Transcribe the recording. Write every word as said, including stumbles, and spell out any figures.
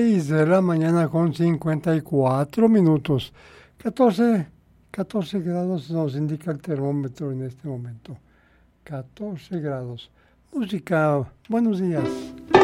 seis de la mañana con cincuenta y cuatro minutos. catorce, catorce grados nos indica el termómetro en este momento. catorce grados. Música, buenos días.